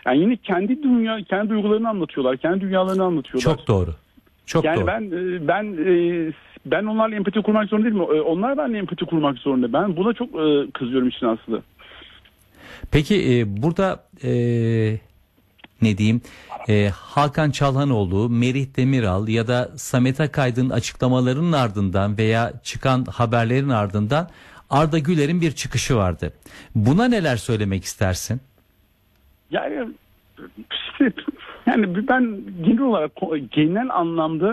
Yani yine kendi kendi duygularını anlatıyorlar, kendi dünyalarını anlatıyorlar. Çok doğru. Çok yani doğru. ben onlarla empati kurmak zorunda değilim. Onlar benimle empati kurmak zorunda. Ben buna çok kızıyorum işin aslı. Peki burada ne diyeyim? Hakan Çalhanoğlu, Merih Demiral ya da Samet Akaydın açıklamalarının ardından veya çıkan haberlerin ardından Arda Güler'in bir çıkışı vardı. Buna neler söylemek istersin? Yani ben genel anlamda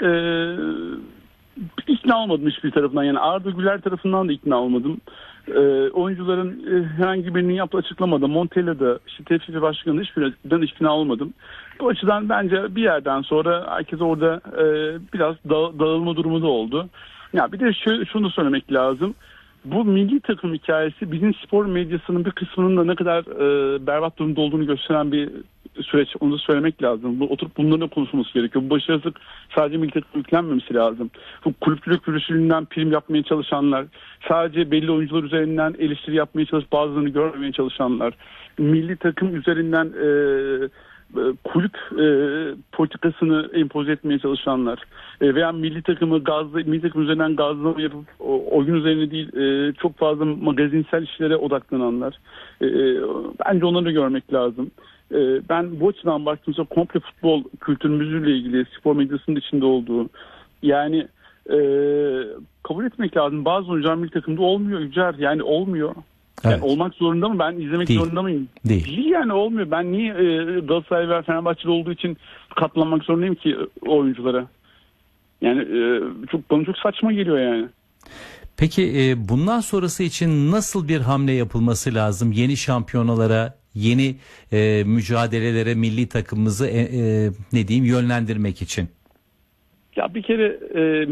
ikna olmadım hiçbir tarafından. Yani Arda Güler tarafından da ikna olmadım. Oyuncuların herhangi birinin yaptığı açıklamada, Montella'da, TFF Başkanı'nda hiçbirinden ikna olmadım. Bu açıdan bence bir yerden sonra herkes orada biraz dağılma durumu da oldu. Ya bir de şunu da söylemek lazım. Bu milli takım hikayesi bizim spor medyasının bir kısmının da ne kadar berbat durumda olduğunu gösteren bir süreç. Onu da söylemek lazım. Oturup bunların da konuşulması gerekiyor. Bu başarısızlık sadece milli takım yüklenmemesi lazım. Bu kulüpçülük virüsünden prim yapmaya çalışanlar, sadece belli oyuncular üzerinden eleştiri yapmaya çalışıp bazılarını görmemeye çalışanlar, milli takım üzerinden kulüp politikasını empoze etmeye çalışanlar veya milli takım üzerinden gazlama yapıp oyun üzerine değil çok fazla magazinsel işlere odaklananlar. Bence onları da görmek lazım. Ben bu açıdan baktığımda komple futbol kültürümüzle ilgili spor medyasının içinde olduğu, yani kabul etmek lazım. Bazı oyuncular milli takımda olmuyor Yücer, yani olmuyor. Yani evet. Olmak zorunda mı? Ben izlemek zorunda mıyım? Değil yani, olmuyor. Ben niye Galatasaray ve Fenerbahçeli olduğu için katlanmak zorundayım ki o oyunculara? Yani bana çok saçma geliyor yani. Peki bundan sonrası için nasıl bir hamle yapılması lazım? Yeni şampiyonalara, yeni mücadelelere milli takımımızı yönlendirmek için? Ya bir kere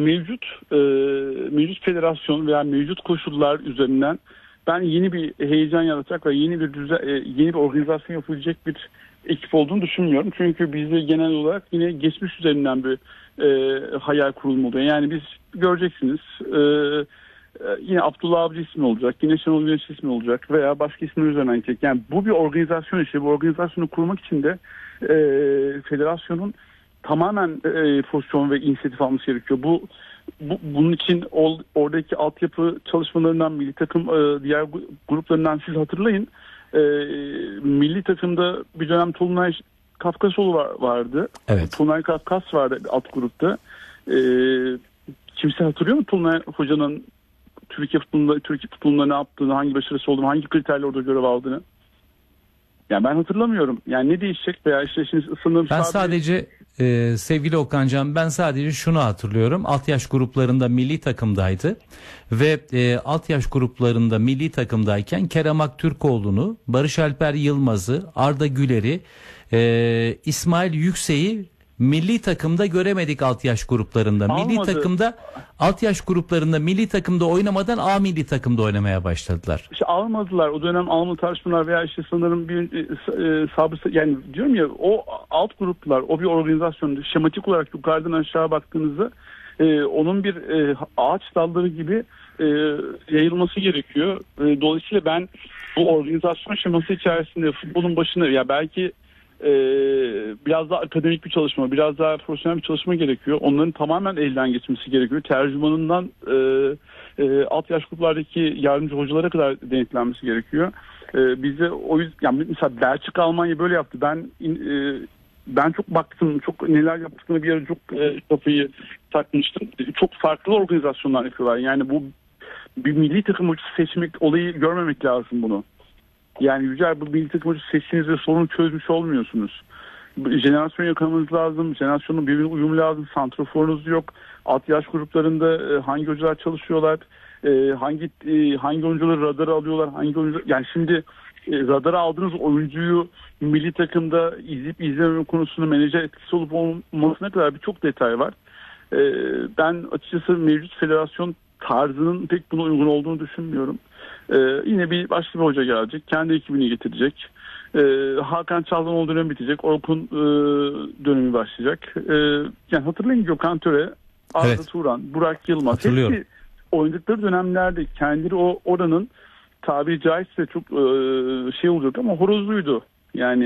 mevcut federasyon veya mevcut koşullar üzerinden ben yeni bir heyecan yaratacak ve yeni bir organizasyon yapılacak bir ekip olduğunu düşünmüyorum. Çünkü bizde genel olarak yine geçmiş üzerinden bir hayal kurulma oluyor. Yani biz göreceksiniz yine Abdullah Avcı ismi olacak, yine Şenol Güneş ismi olacak veya başka isimler üzerinden gidecek. Yani bu bir organizasyon işi. Bu organizasyonu kurmak için de federasyonun tamamen pozisyon ve inisiyatif alması gerekiyor. Bunun için oradaki altyapı çalışmalarından, milli takım diğer gruplarından siz hatırlayın. Milli takımda bir dönem Tolunay Kafkasoğlu vardı. Evet. Tolunay Kafkas vardı alt grupta. Kimse hatırlıyor mu Tolunay Hoca'nın Türkiye futbolunda ne yaptığını, hangi başarısı olduğunu, hangi kriterle orada görev aldığını? Yani ben hatırlamıyorum. Yani ne değişecek veya işte ısındığım ben sadece sevgili Okancan, ben sadece şunu hatırlıyorum. Alt yaş gruplarında milli takımdaydı ve alt yaş gruplarında milli takımdayken Kerem Aktürkoğlu'nu, Barış Alper Yılmaz'ı, Arda Güler'i, İsmail Yüksek'i milli takımda göremedik alt yaş gruplarında. Almadı. Milli takımda, alt yaş gruplarında milli takımda oynamadan A milli takımda oynamaya başladılar. İşte almadılar. O dönem almadı tartışmalar veya işte sanırım yani diyorum ya, o alt gruplar, o bir organizasyondu. Şematik olarak yukarıdan aşağı baktığınızda onun bir ağaç dalları gibi yayılması gerekiyor. Dolayısıyla ben bu organizasyon şeması içerisinde futbolun başına, ya belki biraz daha akademik bir çalışma, biraz daha profesyonel bir çalışma gerekiyor. Onların tamamen elden geçmesi gerekiyor. Tercümanından alt yaş gruplardaki yardımcı hocalara kadar denetlenmesi gerekiyor. Bize o yüzden, yani mesela Belçika, Almanya böyle yaptı. Ben çok baktım, çok neler yaptıklarını bir ara çok kafayı takmıştım. Çok farklı organizasyonlar yapıyorlar. Yani bu bir milli takım hoca seçmek olayı görmemek lazım bunu. Yani Yücel, bu milli takım hoca seçtiğinizde sorunu çözmüş olmuyorsunuz. Jenerasyon yakalamanız lazım. Jenerasyonun birbirine uyumu lazım. Santroforunuz yok. Alt yaş gruplarında hangi hocalar çalışıyorlar? Hangi oyuncuları radara alıyorlar? Yani şimdi radara aldığınız oyuncuyu milli takımda izleyip izlememe konusunda menajer etkisi olup olmasına kadar birçok detay var. Ben açıkçası mevcut federasyon tarzının pek buna uygun olduğunu düşünmüyorum. Yine başka bir hoca gelecek. Kendi ekibini getirecek. Hakan Çalhanoğlu dönemi bitecek. Orkun dönemi başlayacak. Yani hatırlayın, Gökhan Töre, Arda Turan, Burak Yılmaz. Hepsi oynadıkları dönemlerde kendileri oranın tabiri caizse çok olacak ama horozluydu. Yani